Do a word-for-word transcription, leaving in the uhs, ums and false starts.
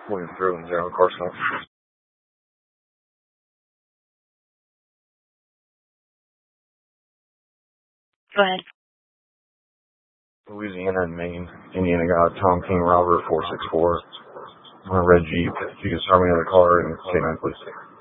William through and zero Carson. Go ahead. Louisiana and Maine. Indiana got Tom King Robert four six four. On a red Jeep. If you can start me another car and K nine please.